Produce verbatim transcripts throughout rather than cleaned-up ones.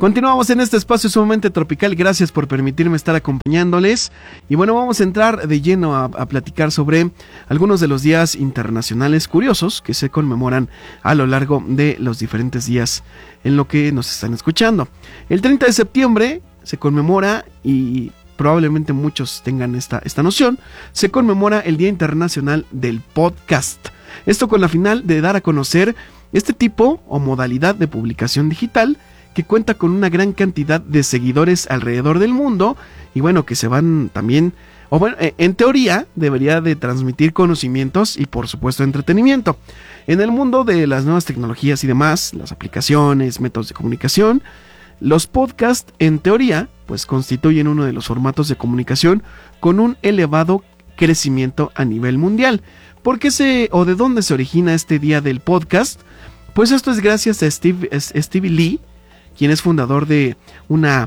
Continuamos en este espacio sumamente tropical. Gracias por permitirme estar acompañándoles. Y bueno, vamos a entrar de lleno a, a platicar sobre algunos de los días internacionales curiosos que se conmemoran a lo largo de los diferentes días en lo que nos están escuchando. El treinta de septiembre se conmemora, y probablemente muchos tengan esta, esta noción, se conmemora el Día Internacional del Podcast. Esto con la final de dar a conocer este tipo o modalidad de publicación digital que cuenta con una gran cantidad de seguidores alrededor del mundo y bueno, que se van también, o bueno, en teoría debería de transmitir conocimientos y por supuesto entretenimiento. En el mundo de las nuevas tecnologías y demás, las aplicaciones, métodos de comunicación, los podcasts en teoría pues constituyen uno de los formatos de comunicación con un elevado crecimiento a nivel mundial. ¿Por qué se o de dónde se origina este día del podcast? Pues esto es gracias a Steve, Stevie Lee, quien es fundador de una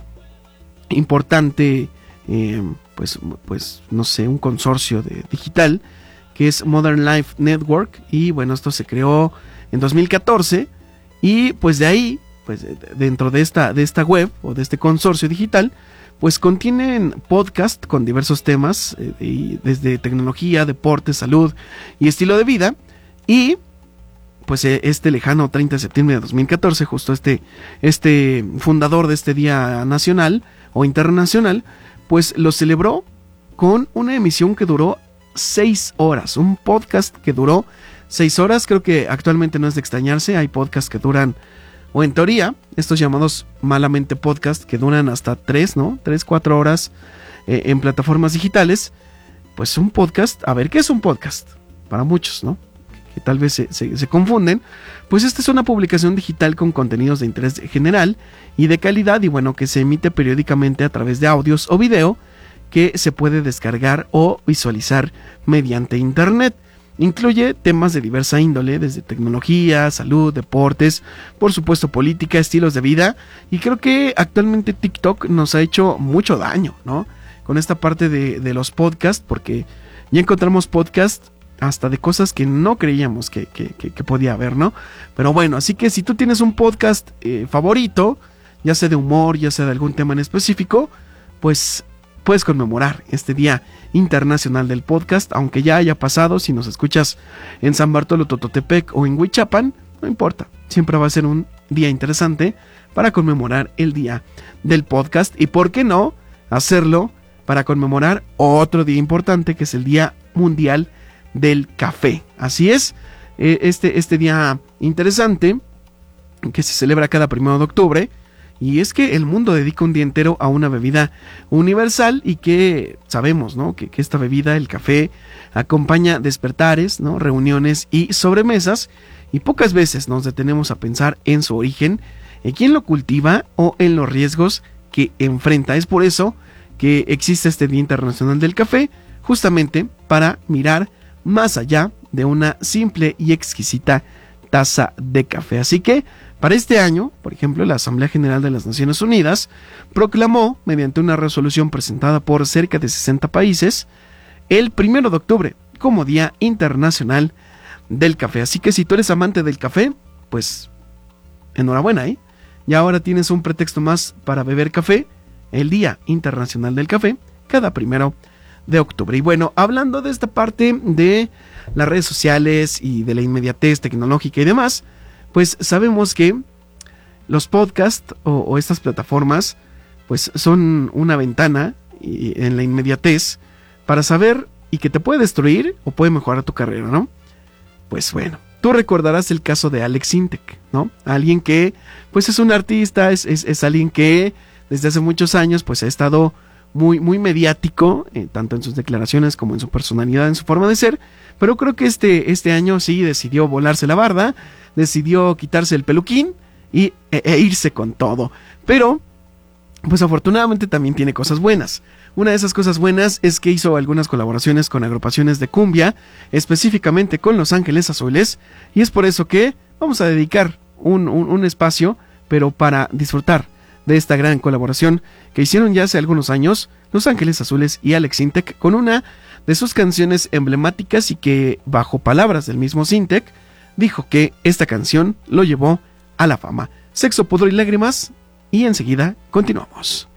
importante, eh, pues, pues, no sé, un consorcio de digital, que es Modern Life Network, y bueno, esto se creó en dos mil catorce, y pues de ahí, pues dentro de esta, de esta web, o de este consorcio digital, pues contienen podcast con diversos temas, eh, y desde tecnología, deporte, salud y estilo de vida, y pues este lejano treinta de septiembre de dos mil catorce, justo este, este fundador de este día nacional o internacional, pues lo celebró con una emisión que duró seis horas, un podcast que duró seis horas. Creo que actualmente no es de extrañarse, hay podcasts que duran, o en teoría, estos llamados malamente podcast, que duran hasta tres, ¿no? tres, cuatro horas eh, en plataformas digitales. Pues un podcast, a ver, ¿qué es un podcast? Para muchos, ¿no? Que tal vez se, se, se confunden, pues esta es una publicación digital con contenidos de interés general y de calidad, y bueno, que se emite periódicamente a través de audios o video que se puede descargar o visualizar mediante internet. Incluye temas de diversa índole, desde tecnología, salud, deportes, por supuesto política, estilos de vida, y creo que actualmente TikTok nos ha hecho mucho daño, ¿no? Con esta parte de, de los podcasts, porque ya encontramos podcasts hasta de cosas que no creíamos que, que, que, que podía haber, ¿no? Pero bueno, así que si tú tienes un podcast eh, favorito, ya sea de humor, ya sea de algún tema en específico, pues puedes conmemorar este Día Internacional del Podcast, aunque ya haya pasado. Si nos escuchas en San Bartolo Tototepec o en Huichapan, no importa, siempre va a ser un día interesante para conmemorar el Día del Podcast, y por qué no hacerlo para conmemorar otro día importante, que es el Día Mundial del Café. Así es, este, este día interesante que se celebra cada primero de octubre, y es que el mundo dedica un día entero a una bebida universal, y que sabemos, ¿no? que, que esta bebida, el café, acompaña despertares, ¿no? reuniones y sobremesas, y pocas veces nos detenemos a pensar en su origen, en quién lo cultiva o en los riesgos que enfrenta. Es por eso que existe este Día Internacional del Café, justamente para mirar más allá de una simple y exquisita taza de café. Así que, para este año, por ejemplo, la Asamblea General de las Naciones Unidas proclamó, mediante una resolución presentada por cerca de sesenta países, el primero de octubre como Día Internacional del Café. Así que si tú eres amante del café, pues enhorabuena, ¿eh? Y ahora tienes un pretexto más para beber café, el Día Internacional del Café, cada primero de octubre. Y bueno, hablando de esta parte de las redes sociales y de la inmediatez tecnológica y demás, pues sabemos que los podcasts o, o estas plataformas pues son una ventana y, en la inmediatez para saber, y que te puede destruir o puede mejorar tu carrera, ¿no? Pues bueno, tú recordarás el caso de Alex Sintek, ¿no? Alguien que pues es un artista, es, es, es alguien que desde hace muchos años pues ha estado muy, muy mediático, eh, tanto en sus declaraciones como en su personalidad, en su forma de ser, pero creo que este, este año sí decidió volarse la barda, decidió quitarse el peluquín y, e, e irse con todo. Pero, pues afortunadamente también tiene cosas buenas. Una de esas cosas buenas es que hizo algunas colaboraciones con agrupaciones de cumbia, específicamente con Los Ángeles Azules, y es por eso que vamos a dedicar un, un, un espacio, pero para disfrutar de esta gran colaboración que hicieron ya hace algunos años Los Ángeles Azules y Alex Sintek, con una de sus canciones emblemáticas, y que, bajo palabras del mismo Sintek, dijo que esta canción lo llevó a la fama. Sexo, Pudor y Lágrimas, y enseguida continuamos.